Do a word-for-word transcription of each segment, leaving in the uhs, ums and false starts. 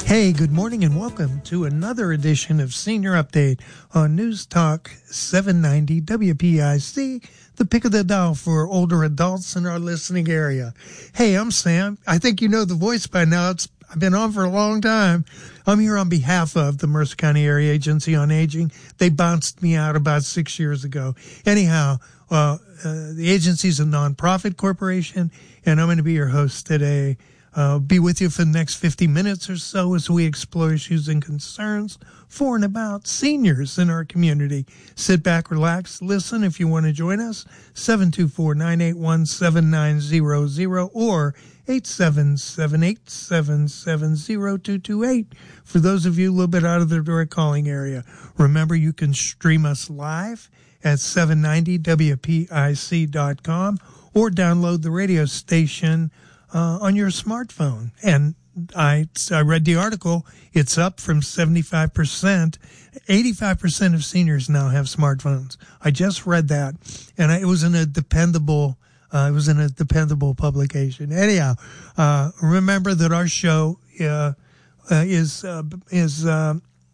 Hey, good morning and welcome to another edition of Senior Update on News Talk seven ninety W P I C, the pick of the dial for older adults in our listening area. Hey, I'm Sam. I think you know the voice by now. It's I've been on for a long time. I'm here on behalf of the Mercer County Area Agency on Aging. They bounced me out about six years ago. Anyhow, uh, uh, the agency's a nonprofit corporation, and I'm going to be your host today. Uh, be with you for the next fifty minutes or so as we explore issues and concerns for and about seniors in our community. Sit back, relax, listen if you want to join us. seven two four, nine eight one, seven nine zero zero or eight seven seven, eight seven seven, zero two two eight for those of you a little bit out of the direct calling area. Remember, you can stream us live at seven ninety W P I C dot com or download the radio station Uh, on your smartphone. And I I read the article. It's up from seventy-five percent. eighty-five percent of seniors now have smartphones. I just read that, and I, it was in a dependable uh, it was in a dependable publication. Anyhow, uh, remember that our show uh, uh, is uh, is uh,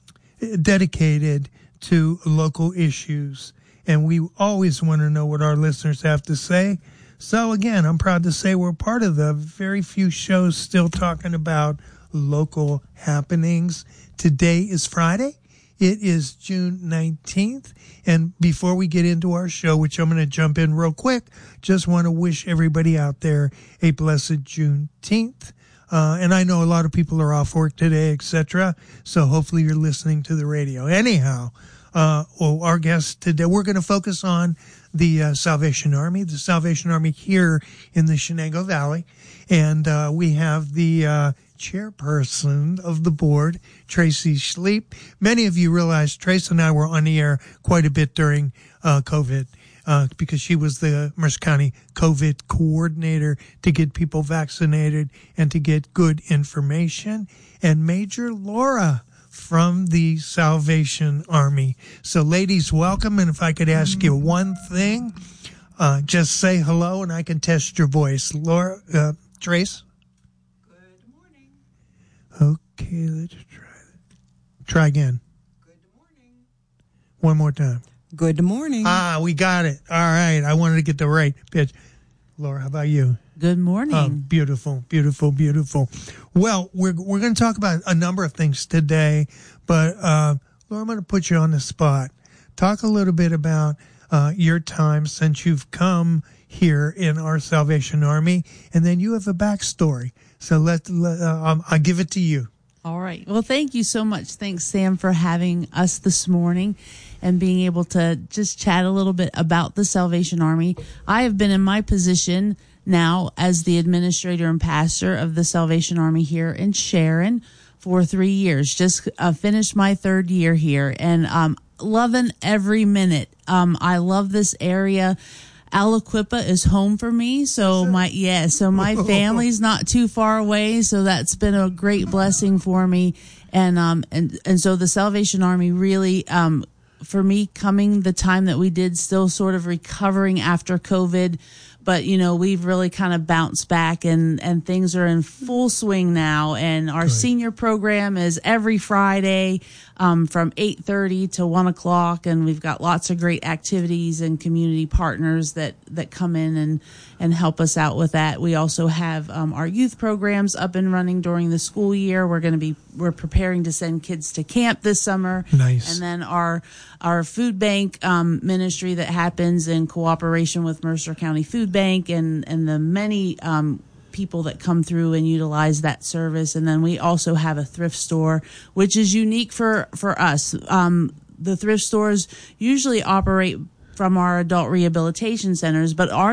dedicated to local issues, and we always want to know what our listeners have to say. So again, I'm proud to say we're part of the very few shows still talking about local happenings. Today is Friday. It is June nineteenth. And before we get into our show, which I'm going to jump in real quick, just want to wish everybody out there a blessed Juneteenth. Uh, and I know a lot of people are off work today, et cetera. So hopefully you're listening to the radio. Anyhow, uh, well, our guest today, we're going to focus on the uh, Salvation Army, the Salvation Army here in the Shenango Valley. And uh, we have the uh, chairperson of the board, Tracy Schleep. Many of you realize Tracy and I were on the air quite a bit during uh, COVID uh, because she was the Mercer County COVID coordinator to get people vaccinated and to get good information. And Major Laura from the Salvation Army. So, ladies, welcome. And if I could ask you one thing, uh, just say hello and I can test your voice. Laura, uh, Trace? Good morning. Okay, let's try that. Try again. Good morning. One more time. Good morning. Ah, we got it. All right. I wanted to get the right pitch. Laura, how about you? Good morning. Oh, beautiful, beautiful, beautiful. Well, we're we're going to talk about a number of things today, but uh, Laura, I'm going to put you on the spot. Talk a little bit about uh, your time since you've come here in our Salvation Army, and then you have a backstory. So let, let uh, um, I'll give it to you. All right. Well, thank you so much. Thanks, Sam, for having us this morning and being able to just chat a little bit about the Salvation Army. I have been in my position now as the administrator and pastor of the Salvation Army here in Sharon for three years. Just uh, finished my third year here and um, loving every minute. Um, I love this area. Aliquippa is home for me. So my, yeah, so my family's not too far away. So that's been a great blessing for me. And, um, and, and so the Salvation Army really, um, for me coming the time that we did, still sort of recovering after COVID, but, you know, we've really kind of bounced back and, and things are in full swing now. And our Good. Senior program is every Friday um, from eight thirty to one o'clock. And we've got lots of great activities and community partners that, that come in and, and help us out with that. We also have um, our youth programs up and running during the school year. We're going to be, we're preparing to send kids to camp this summer. Nice. And then our, our food bank um, ministry that happens in cooperation with Mercer County Food Bank and, and the many um, people that come through and utilize that service. And then we also have a thrift store, which is unique for, for us. Um, the thrift stores usually operate from our adult rehabilitation centers, but our